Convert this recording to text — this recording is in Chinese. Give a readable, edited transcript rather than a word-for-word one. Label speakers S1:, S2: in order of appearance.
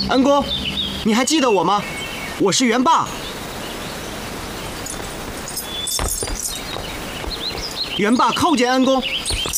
S1: 恩公，你还记得我吗？我是元霸。元霸叩见恩公。